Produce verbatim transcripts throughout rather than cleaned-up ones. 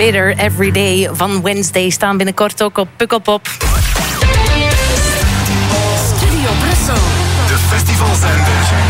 Better Every Day van Wednesday staan binnenkort ook op Pukkelpop. Studio Brussel. De festivalzender.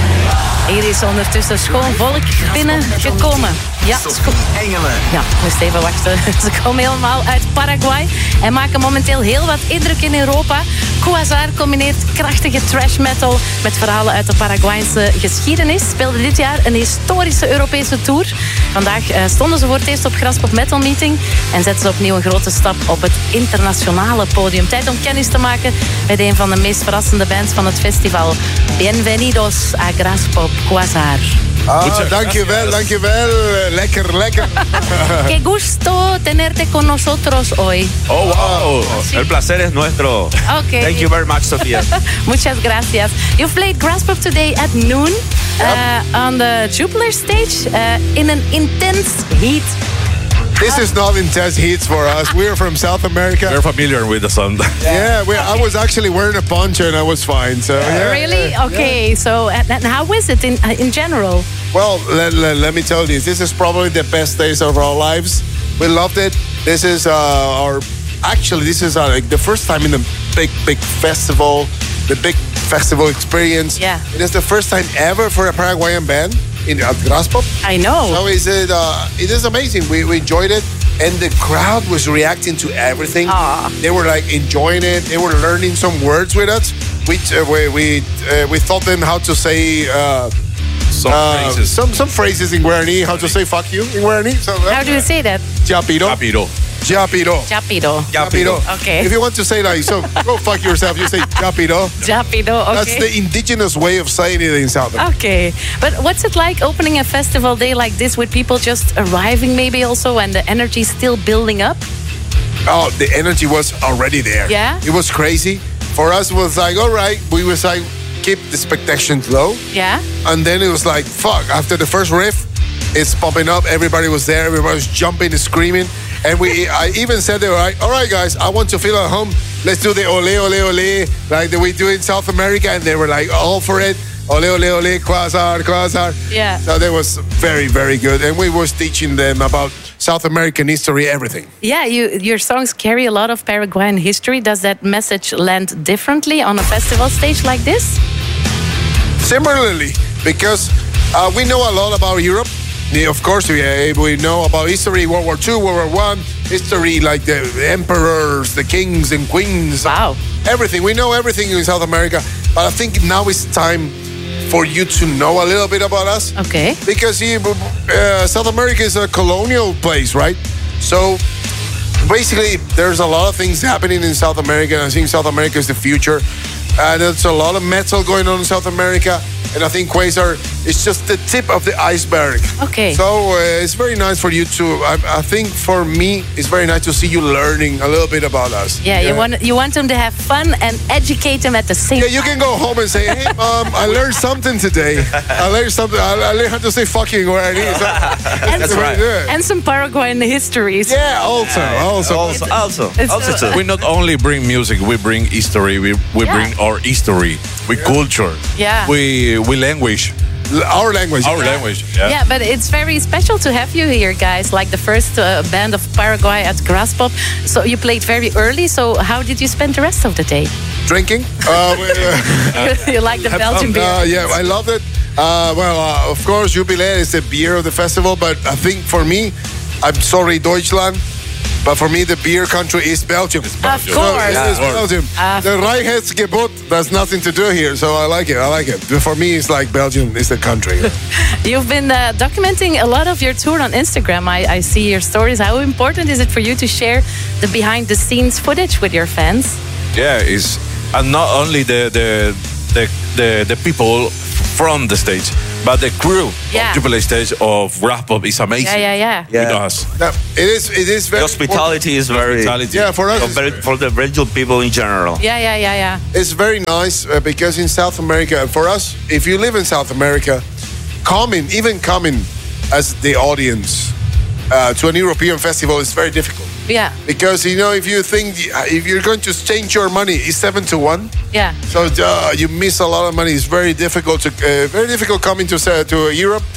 Hier is ondertussen schoon volk binnengekomen. Ja, Sophie Engelen. Ja, moest even wachten. Ze komen helemaal uit Paraguay en maken momenteel heel wat indruk in Europa. Quasar combineert krachtige trash metal met verhalen uit de Paraguayanse geschiedenis. Speelde dit jaar een historische Europese tour. Vandaag uh, stonden ze voor het eerst op Graspop Metal Meeting en zetten ze opnieuw een grote stap op het internationale podium. Tijd om kennis te maken met een van de meest verrassende bands van het festival. Bienvenidos a Graspop Quasar. Ah, dankjewel, dankjewel. Lekker, lekker. Qué gusto tenerte con nosotros hoy. Oh, wow. El placer es nuestro. Okay. Thank you very much, Sofia. Muchas gracias. You've played Graspop today at noon uh, on the Jupiler stage uh, in an intense heat. This is not intense heat for us. We're from South America. We're familiar with the sun. Yeah, we, I was actually wearing a poncho and I was fine. So yeah. Really? Okay. Yeah. So, and, and how is it in in general? Well, let, let, let me tell you, this is probably the best days of our lives. We loved it. This is uh, our actually this is uh, like the first time in the big big festival, the big festival experience. Yeah. It is the first time ever for a Paraguayan band in at Graspop. I know. So is it? Uh, it is amazing. We, we enjoyed it, and the crowd was reacting to everything. Aww. They were like enjoying it. They were learning some words with us. We uh, we we, uh, we taught them how to say uh, some uh, phrases. Some some phrases in Guarani. How to say "fuck you" in Guarani. So, uh, How do you say that? Japiro. Rápido. Japiro. Japiro. Japiro. Okay. If you want to say like so, go fuck yourself. You say Japiro. Japiro. Okay. That's the indigenous way of saying it in South America. Okay, but what's it like opening a festival day like this with people just arriving maybe also and the energy still building up? Oh, the energy was already there. Yeah? It was crazy. For us, it was like, all right, we was like, keep the expectations low. Yeah? And then it was like, fuck, after the first riff, it's popping up. Everybody was there. Everybody was jumping and screaming. And we, I even said, they were like, all right, guys, I want to feel at home. Let's do the ole, ole, ole, like the we do in South America. And they were like, all for it. Ole, ole, ole, Quasar, Quasar. Yeah. So that was very, very good. And we was teaching them about South American history, everything. Yeah, you, your songs carry a lot of Paraguayan history. Does that message land differently on a festival stage like this? Similarly, because uh, we know a lot about Europe. Yeah, of course, we, uh, we know about history, World War Two, World War One, history like the emperors, the kings and queens. Wow. Everything. We know everything in South America. But I think now it's time for you to know a little bit about us. Okay. Because uh, South America is a colonial place, right? So basically, there's a lot of things happening in South America. And I think South America is the future. And there's a lot of metal going on in South America. And I think Quasar is just the tip of the iceberg. Okay. So uh, it's very nice for you to, I, I think for me, it's very nice to see you learning a little bit about us. Yeah, you want you want them to have fun and educate them at the same Yeah, time. you can go home and say, hey, mom, I learned something today. I learned something. I, I learned how to say fucking where I need. So, And That's some, right. Yeah. And some Paraguayan histories. Yeah, also, also. Also, also, It's, also uh, too. We not only bring music, we bring history. We we Yeah. bring our history, we culture, Yeah. we we language, Our language. our language. Yeah. Yeah, but it's very special to have you here, guys. Like the first uh, band of Paraguay at Graspop. So you played very early. So how did you spend the rest of the day? Drinking. Uh, we, uh, You like the Belgian beer? uh, yeah, I love it. Uh, well, uh, of course, Jubilee is the beer of the festival, but I think for me, I'm sorry, Deutschland, but for me, the beer country is Belgium. Of So course. it is Belgium. Uh, the Rijksgebod, there's nothing to do here, so I like it. I like it. For me, it's like Belgium is the country. You've been uh, documenting a lot of your tour on Instagram. I, I see your stories. How important is it for you to share the behind-the-scenes footage with your fans? Yeah, it's and not only the the the the, the people from the stage, but the crew Yeah. of Jubilee stage of Graspop is amazing. Yeah, yeah, yeah. Yeah. With us. Now, it is. It is The very. hospitality is very, Hospitality. Yeah, for us, for, it's, very- for the regional people in general. Yeah, yeah, yeah, yeah. it's very nice uh, because in South America, for us, if you live in South America, coming, even coming as the audience uh, to an European festival is very difficult. Yeah, Because you know, if you think if you're going to exchange your money, it's seven to one. yeah. So uh, you miss a lot of money. It's very difficult to uh, very difficult coming to uh, to Europe.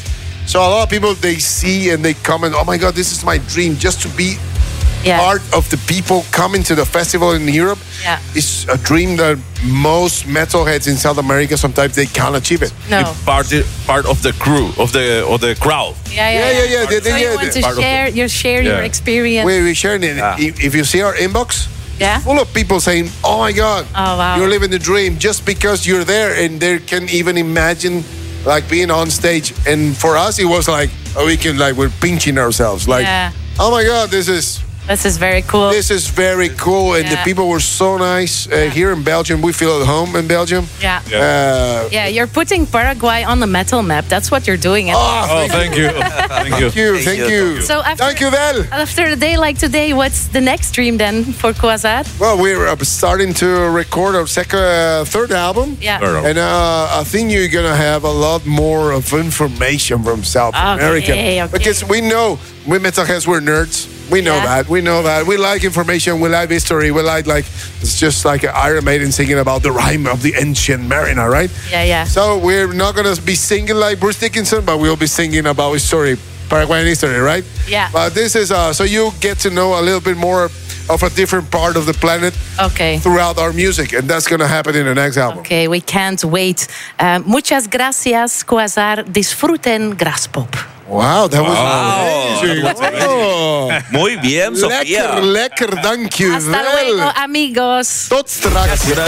So a lot of people, they see and they comment, oh my God, this is my dream, just to be Yeah. part of the people coming to the festival in Europe. Yeah. Is a dream that most metalheads in South America, sometimes they can't achieve it. No. Part part of the crew of the of the crowd. Yeah, Yeah, yeah, yeah. They, So they, you yeah, want they- to part of share, you share your Yeah. experience. we, we sharing it. If, if you see our inbox, Yeah. full of people saying, oh my God, Oh, wow. you're living the dream just because you're there, and they can even imagine like being on stage. And for us, it was like a weekend, like we're pinching ourselves. Like, Yeah. oh my God, this is This is very cool. this is very cool. And the Yeah. people were so nice. Uh, Here in Belgium, we feel at home in Belgium. yeah. Yeah. Uh, Yeah, you're putting Paraguay on the metal map. That's what you're doing. And oh, Oh, thank you, thank you. thank you, thank you. you. So after- Thank you, Del. after a day like today, what's the next dream then for Quasar? Well, we're uh, starting to record our second, uh, third album. Yeah. Third album. And uh, I think you're gonna have a lot more of information from South Okay, America, okay. because we know we metalheads, we're nerds. We know Yeah. that. We know that. We like information. We like history. We like like it's just like Iron Maiden singing about the rhyme of the ancient mariner, right? Yeah, yeah. So we're not gonna be singing like Bruce Dickinson, but we'll be singing about history, Paraguayan history, right? Yeah. But this is uh, so you get to know a little bit more of a different part of the planet Okay. throughout our music, and that's gonna happen in the next album. Okay, we can't wait. Uh, muchas gracias, Quasar. Disfruten Graspop. Wow, that was Wow. amazing. Oh, Muy bien, Sofía. lekker, lekker, dank je Hasta wel. luego, amigos. Tot straks.